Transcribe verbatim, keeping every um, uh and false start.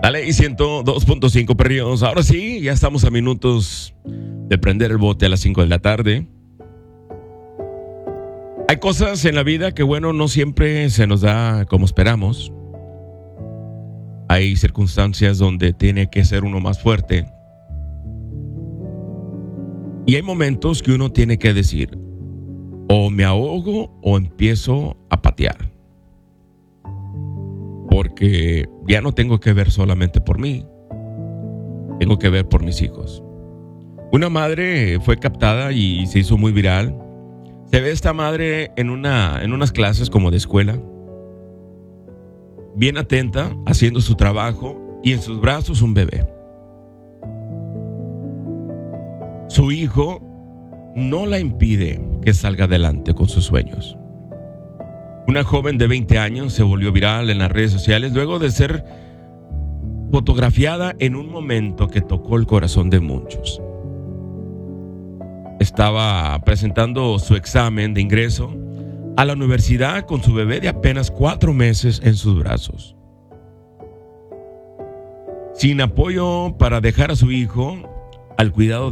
La ley ciento dos punto cinco, perrillos. Ahora sí, ya estamos a minutos de prender el bote a las cinco de la tarde. Hay cosas en la vida que, bueno, no siempre se nos da como esperamos. Hay circunstancias donde tiene que ser uno más fuerte. Y hay momentos que uno tiene que decir, o me ahogo o empiezo a patear. Porque ya no tengo que ver solamente por mí, tengo que ver por mis hijos. Una madre fue captada y se hizo muy viral. Se ve esta madre en, una, en unas clases como de escuela, bien atenta, haciendo su trabajo, y en sus brazos un bebé. Su hijo no la impide que salga adelante con sus sueños. Una joven de veinte años se volvió viral en las redes sociales luego de ser fotografiada en un momento que tocó el corazón de muchos. Estaba presentando su examen de ingreso a la universidad con su bebé de apenas cuatro meses en sus brazos. Sin apoyo para dejar a su hijo al cuidado